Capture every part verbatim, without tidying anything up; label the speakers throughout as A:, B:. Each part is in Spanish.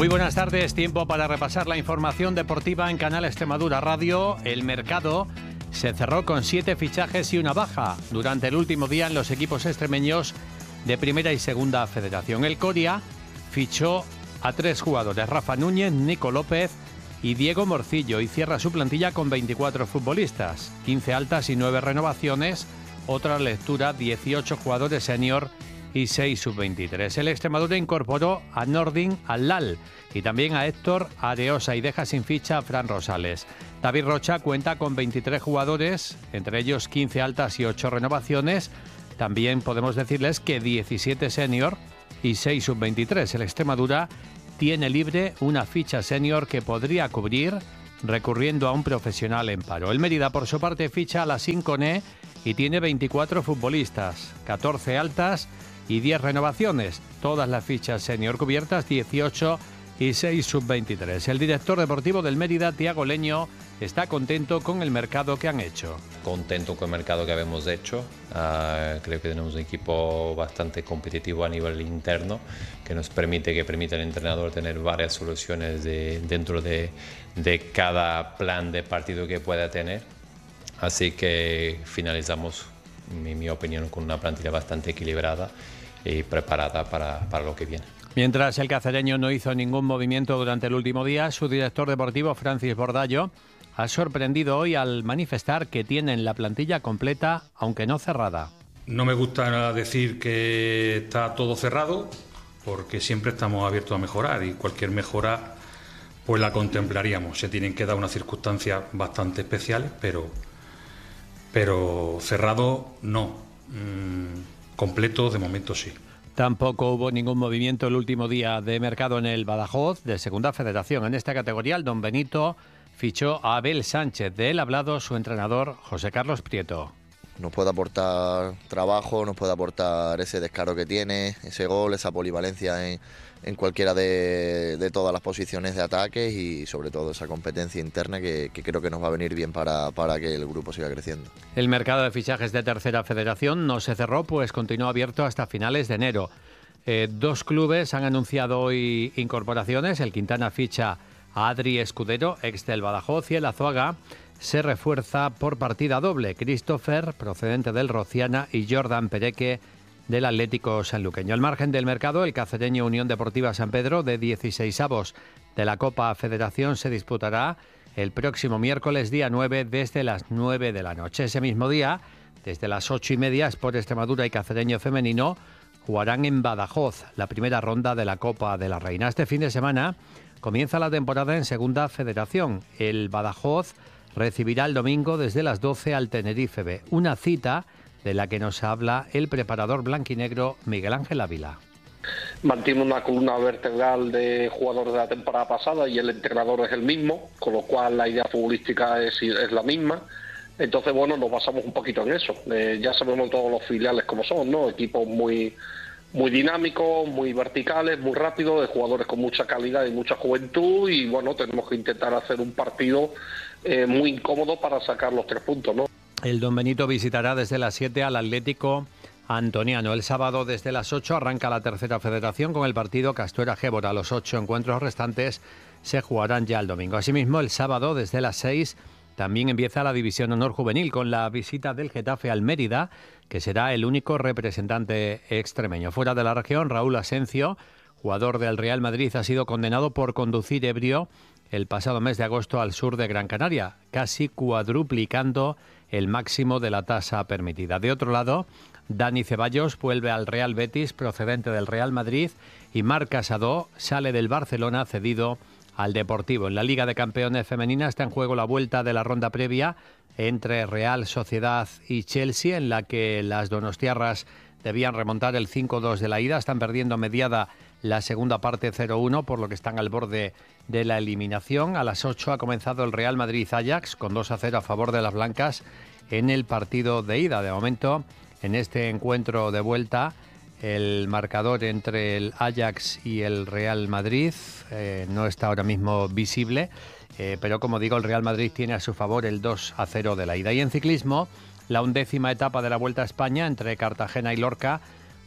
A: Muy buenas tardes, tiempo para repasar la información deportiva en Canal Extremadura Radio. El mercado se cerró con siete fichajes y una baja durante el último día en los equipos extremeños de Primera y Segunda Federación. El Coria fichó a tres jugadores, Rafa Núñez, Nico López y Diego Morcillo, y cierra su plantilla con veinticuatro futbolistas, quince altas y nueve renovaciones. Otra lectura, dieciocho jugadores senior y seis sub veintitrés. El Extremadura incorporó a Nordin Al-Lal y también a Héctor Areosa y deja sin ficha a Fran Rosales. David Rocha cuenta con veintitrés jugadores, entre ellos quince altas y ocho renovaciones. También podemos decirles que diecisiete senior y seis sub veintitrés. El Extremadura tiene libre una ficha senior que podría cubrir recurriendo a un profesional en paro. El Mérida, por su parte, ficha a la Sinconé y tiene veinticuatro futbolistas, catorce altas y diez renovaciones. Todas las fichas senior cubiertas, dieciocho y seis sub veintitrés. El director deportivo del Mérida, Tiago Leño, está contento con el mercado que han hecho.
B: Contento con el mercado que habemos hecho. Uh, creo que tenemos un equipo bastante competitivo a nivel interno, que nos permite, que permite al entrenador tener varias soluciones de, dentro de, de cada plan de partido que pueda tener. Así que finalizamos, en mi opinión, con una plantilla bastante equilibrada y preparada para, para lo que viene.
A: Mientras el cacereño no hizo ningún movimiento durante el último día, su director deportivo, Francis Bordallo, ha sorprendido hoy al manifestar que tienen la plantilla completa, aunque no cerrada.
C: No me gusta decir que está todo cerrado, porque siempre estamos abiertos a mejorar y cualquier mejora pues la contemplaríamos. Se tienen que dar unas circunstancias bastante especiales, pero, pero cerrado no. Mm, completo de momento sí.
A: Tampoco hubo ningún movimiento el último día de mercado en el Badajoz de Segunda Federación. En esta categoría, el Don Benito fichó a Abel Sánchez. De él ha hablado su entrenador, José Carlos Prieto.
D: Nos puede aportar trabajo, nos puede aportar ese descaro que tiene, ese gol, esa polivalencia en, en cualquiera de, de todas las posiciones de ataque y sobre todo esa competencia interna que, que creo que nos va a venir bien para, para que el grupo siga creciendo.
A: El mercado de fichajes de Tercera Federación no se cerró, pues continuó abierto hasta finales de enero. Eh, dos clubes han anunciado hoy incorporaciones. El Quintana ficha a Adri Escudero, ex del Badajoz, y el Azuaga se refuerza por partida doble. Christopher, procedente del Rociana, y Jordan Pereque, del Atlético Sanluqueño. Al margen del mercado, el cacereño Unión Deportiva San Pedro, de dieciseisavos de la Copa Federación, se disputará el próximo miércoles día nueve desde las nueve de la noche. Ese mismo día, desde las ocho y media, Sport Extremadura y Cacereño Femenino jugarán en Badajoz la primera ronda de la Copa de la Reina. Este fin de semana comienza la temporada en Segunda Federación. El Badajoz recibirá el domingo desde las doce al Tenerife B, una cita de la que nos habla el preparador blanquinegro Miguel Ángel Ávila.
E: Mantiene una columna vertebral de jugadores de la temporada pasada y el entrenador es el mismo, con lo cual la idea futbolística es, es la misma. Entonces, bueno, nos basamos un poquito en eso. Eh, ya sabemos todos los filiales como son, ¿no? Equipos muy, muy dinámicos, muy verticales, muy rápidos, de jugadores con mucha calidad y mucha juventud, y bueno, tenemos que intentar hacer un partido eh, muy incómodo para sacar los tres puntos, ¿no?
A: El Don Benito visitará desde las siete al Atlético Antoniano. El sábado desde las ocho arranca la Tercera Federación con el partido Castuera-Gébora. Los ocho encuentros restantes se jugarán ya el domingo. Asimismo, el sábado desde las seis también empieza la División Honor Juvenil con la visita del Getafe al Mérida, que será el único representante extremeño. Fuera de la región, Raúl Asencio, jugador del Real Madrid, ha sido condenado por conducir ebrio el pasado mes de agosto al sur de Gran Canaria, casi cuadruplicando el máximo de la tasa permitida. De otro lado, Dani Ceballos vuelve al Real Betis, procedente del Real Madrid, y Marc Casado sale del Barcelona, cedido al Deportivo. En la Liga de Campeones Femenina está en juego la vuelta de la ronda previa entre Real Sociedad y Chelsea, en la que las donostiarras debían remontar el cinco dos de la ida. Están perdiendo mediada la segunda parte cero uno, por lo que están al borde de la eliminación. A las ocho ha comenzado el Real Madrid-Ajax con dos a cero a favor de las blancas en el partido de ida. De momento, en este encuentro de vuelta, el marcador entre el Ajax y el Real Madrid eh, no está ahora mismo visible, eh, pero como digo, el Real Madrid tiene a su favor el dos a cero de la ida. Y en ciclismo, la undécima etapa de la Vuelta a España entre Cartagena y Lorca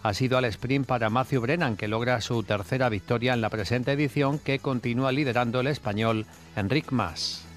A: ha sido al sprint para Matthew Brennan, que logra su tercera victoria en la presente edición, que continúa liderando el español Enric Mas.